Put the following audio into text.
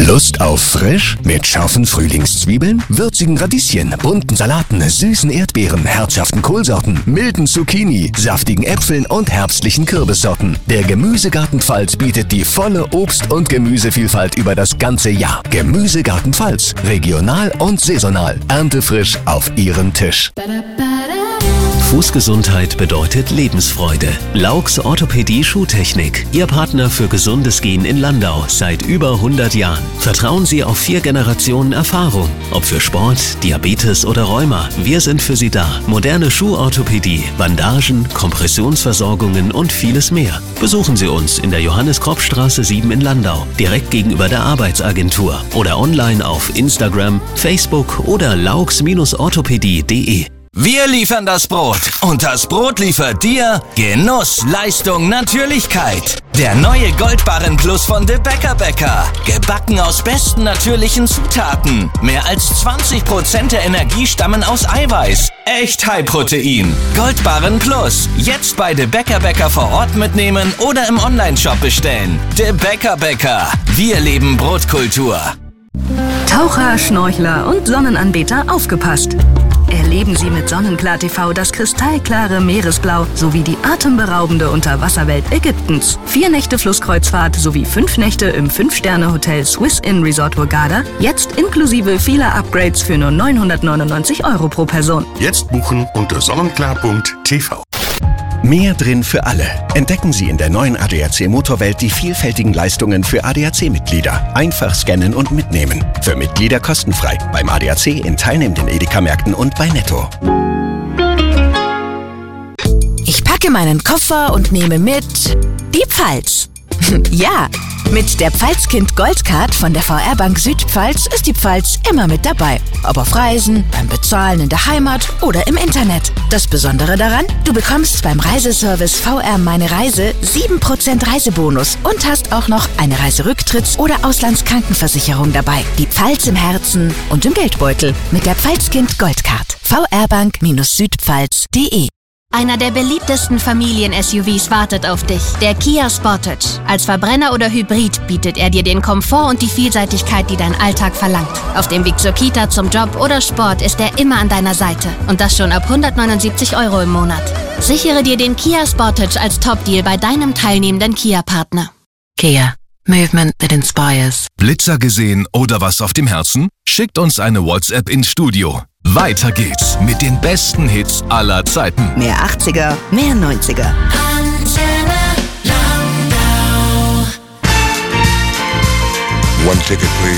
Lust auf frisch? Mit scharfen Frühlingszwiebeln, würzigen Radieschen, bunten Salaten, süßen Erdbeeren, herzhaften Kohlsorten, milden Zucchini, saftigen Äpfeln und herbstlichen Kürbissorten. Der Gemüsegarten Pfalz bietet die volle Obst- und Gemüsevielfalt über das ganze Jahr. Gemüsegarten Pfalz. Regional und saisonal. Erntefrisch auf Ihren Tisch. Fußgesundheit bedeutet Lebensfreude. Laux Orthopädie Schuhtechnik. Ihr Partner für gesundes Gehen in Landau seit über 100 Jahren. Vertrauen Sie auf 4 Generationen Erfahrung. Ob für Sport, Diabetes oder Rheuma, wir sind für Sie da. Moderne Schuhorthopädie, Bandagen, Kompressionsversorgungen und vieles mehr. Besuchen Sie uns in der Johannes-Kropp-Straße 7 in Landau, direkt gegenüber der Arbeitsagentur oder online auf Instagram, Facebook oder laux-orthopädie.de. Wir liefern das Brot und das Brot liefert dir Genuss, Leistung, Natürlichkeit. Der neue Goldbarren Plus von De Bäcker. Gebacken aus besten natürlichen Zutaten. Mehr als 20% der Energie stammen aus Eiweiß. Echt High-Protein. Goldbarren Plus. Jetzt bei De Bäcker vor Ort mitnehmen oder im Onlineshop bestellen. De Bäcker. Wir leben Brotkultur. Taucher, Schnorchler und Sonnenanbeter, aufgepasst! Erleben Sie mit Sonnenklar TV das kristallklare Meeresblau sowie die atemberaubende Unterwasserwelt Ägyptens. 4 Nächte Flusskreuzfahrt sowie 5 Nächte im 5-Sterne-Hotel Swiss Inn Resort Hurghada, jetzt inklusive vieler Upgrades für nur 999 € pro Person. Jetzt buchen unter sonnenklar.tv. Mehr drin für alle. Entdecken Sie in der neuen ADAC Motorwelt die vielfältigen Leistungen für ADAC-Mitglieder. Einfach scannen und mitnehmen. Für Mitglieder kostenfrei. Beim ADAC in teilnehmenden Edeka-Märkten und bei Netto. Ich packe meinen Koffer und nehme mit die Pfalz. Ja, mit der Pfalzkind Goldcard von der VR Bank Südpfalz ist die Pfalz immer mit dabei. Ob auf Reisen, beim Bezahlen in der Heimat oder im Internet. Das Besondere daran, du bekommst beim Reiseservice VR Meine Reise 7% Reisebonus und hast auch noch eine Reiserücktritts- oder Auslandskrankenversicherung dabei. Die Pfalz im Herzen und im Geldbeutel mit der Pfalzkind Goldcard. vrbank-südpfalz.de. Einer der beliebtesten Familien-SUVs wartet auf dich, der Kia Sportage. Als Verbrenner oder Hybrid bietet er dir den Komfort und die Vielseitigkeit, die dein Alltag verlangt. Auf dem Weg zur Kita, zum Job oder Sport ist er immer an deiner Seite. Und das schon ab 179 € im Monat. Sichere dir den Kia Sportage als Top-Deal bei deinem teilnehmenden Kia-Partner. Kia. Movement that inspires. Blitzer gesehen oder was auf dem Herzen? Schickt uns eine WhatsApp ins Studio. Weiter geht's mit den besten Hits aller Zeiten. Mehr 80er, mehr 90er. One ticket, please.